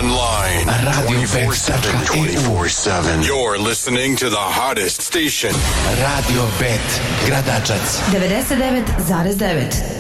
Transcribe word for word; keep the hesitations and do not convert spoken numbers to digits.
Online. radio bet dot e u. You're listening to the hottest station. Radio Bet, Gradačac. devedeset devet zarez devet.